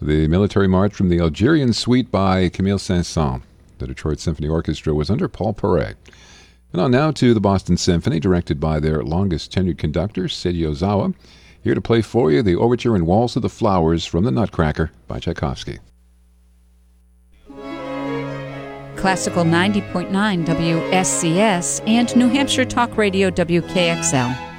The Military March from the Algerian Suite by Camille Saint-Saëns. The Detroit Symphony Orchestra was under Paul Paray. And on now to the Boston Symphony, directed by their longest-tenured conductor, Seiji Ozawa. Here to play for you the Overture and Waltz of the Flowers from the Nutcracker by Tchaikovsky. Classical 90.9 WSCS and New Hampshire Talk Radio WKXL.